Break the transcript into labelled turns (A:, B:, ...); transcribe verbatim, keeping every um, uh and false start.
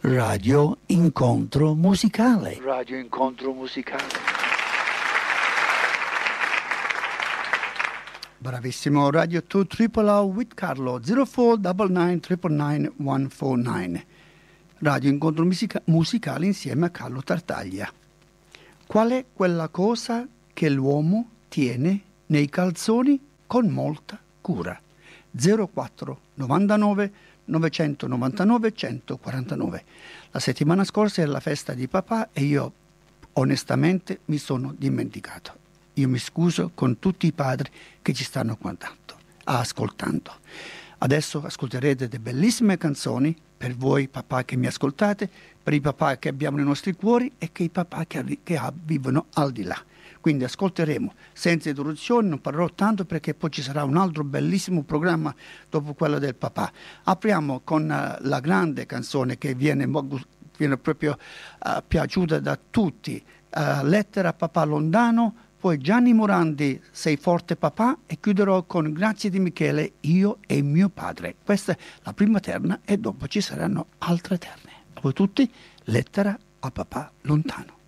A: Radio Incontro Musicale.
B: Radio Incontro Musicale.
A: Bravissimo, Radio due Triple O with Carlo, zero four nine nine nine nine nine one four nine. Radio Incontro musica- Musicale insieme a Carlo Tartaglia. Qual è quella cosa che l'uomo tiene nei calzoni con molta cura? zero quattro novantanove novecentonovantanove centoquarantanove. La settimana scorsa era la festa di papà e io onestamente mi sono dimenticato. Io mi scuso con tutti i padri che ci stanno guardando, ascoltando. Adesso ascolterete delle bellissime canzoni per voi papà che mi ascoltate, per i papà che abbiamo nei nostri cuori e che i papà che, arri- che vivono al di là. Quindi ascolteremo senza interruzione, non parlerò tanto perché poi ci sarà un altro bellissimo programma dopo quello del papà. Apriamo con uh, la grande canzone che viene, viene proprio uh, piaciuta da tutti, uh, Lettera a papà lontano, poi Gianni Morandi, Sei forte papà, e chiuderò con Grazie di Michele, Io e mio padre. Questa è la prima terna e dopo ci saranno altre terne. A voi tutti, Lettera a papà lontano.